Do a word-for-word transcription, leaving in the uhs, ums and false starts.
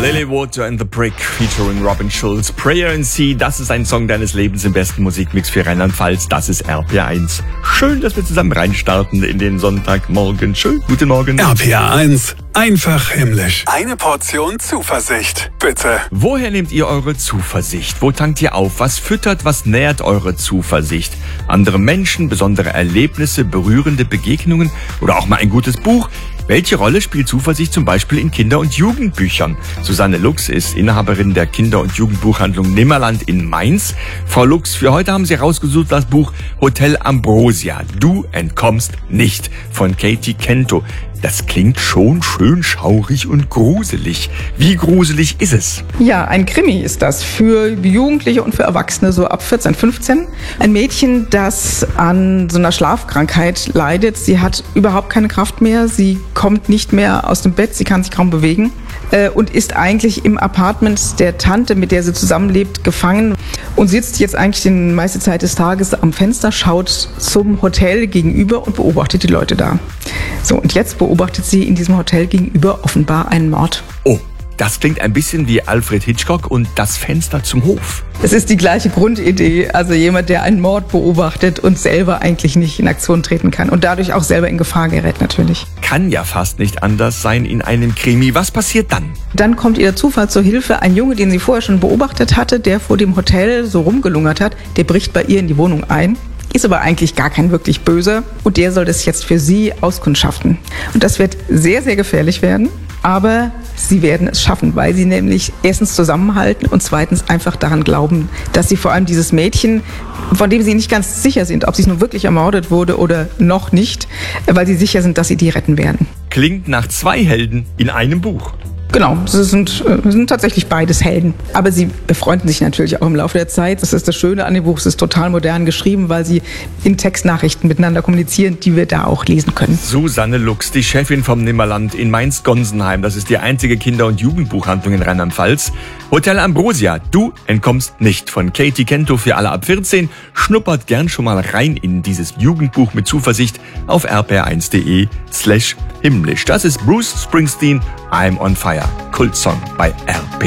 Lily Water and the Brick featuring Robin Schulz. Prayer in Sea, das ist ein Song deines Lebens im besten Musikmix für Rheinland-Pfalz. Das ist R P R eins. Schön, dass wir zusammen reinstarten in den Sonntagmorgen. Schön, guten Morgen. R P R eins, einfach himmlisch. Eine Portion Zuversicht, bitte. Woher nehmt ihr eure Zuversicht? Wo tankt ihr auf? Was füttert, was nährt eure Zuversicht? Andere Menschen, besondere Erlebnisse, berührende Begegnungen oder auch mal ein gutes Buch? Welche Rolle spielt Zuversicht zum Beispiel in Kinder- und Jugendbüchern? Susanne Lux ist Inhaberin der Kinder- und Jugendbuchhandlung Nimmerland in Mainz. Frau Lux, für heute haben Sie rausgesucht das Buch Hotel Ambrosia. Du entkommst nicht von Katie Kento. Das klingt schon schön schaurig und gruselig. Wie gruselig ist es? Ja, ein Krimi ist das für Jugendliche und für Erwachsene so ab vierzehn, fünfzehn. Ein Mädchen, das an so einer Schlafkrankheit leidet. Sie hat überhaupt keine Kraft mehr. Sie kommt nicht mehr aus dem Bett. Sie kann sich kaum bewegen äh, und ist eigentlich im Apartment der Tante, mit der sie zusammenlebt, gefangen und sitzt jetzt eigentlich die meiste Zeit des Tages am Fenster, schaut zum Hotel gegenüber und beobachtet die Leute da. So, und jetzt beobachtet sie in diesem Hotel gegenüber offenbar einen Mord. Oh, das klingt ein bisschen wie Alfred Hitchcock und das Fenster zum Hof. Es ist die gleiche Grundidee, also jemand, der einen Mord beobachtet und selber eigentlich nicht in Aktion treten kann und dadurch auch selber in Gefahr gerät natürlich. Kann ja fast nicht anders sein in einem Krimi. Was passiert dann? Dann kommt ihr der Zufall zur Hilfe. Ein Junge, den sie vorher schon beobachtet hatte, der vor dem Hotel so rumgelungert hat, der bricht bei ihr in die Wohnung ein. Ist aber eigentlich gar kein wirklich Böser und der soll das jetzt für sie auskundschaften. Und das wird sehr, sehr gefährlich werden, aber sie werden es schaffen, weil sie nämlich erstens zusammenhalten und zweitens einfach daran glauben, dass sie vor allem dieses Mädchen, von dem sie nicht ganz sicher sind, ob sie nun wirklich ermordet wurde oder noch nicht, weil sie sicher sind, dass sie die retten werden. Klingt nach zwei Helden in einem Buch. Genau, sie sind, äh, sind tatsächlich beides Helden. Aber sie befreunden sich natürlich auch im Laufe der Zeit. Das ist das Schöne an dem Buch, es ist total modern geschrieben, weil sie in Textnachrichten miteinander kommunizieren, die wir da auch lesen können. Susanne Lux, die Chefin vom Nimmerland in Mainz-Gonsenheim. Das ist die einzige Kinder- und Jugendbuchhandlung in Rheinland-Pfalz. Hotel Ambrosia, du entkommst nicht von Katie Kento für alle ab vierzehn. Schnuppert gern schon mal rein in dieses Jugendbuch mit Zuversicht auf r p r eins punkt d e slash himmlisch. Das ist Bruce Springsteen, I'm on Fire. Kultsong bei R P R.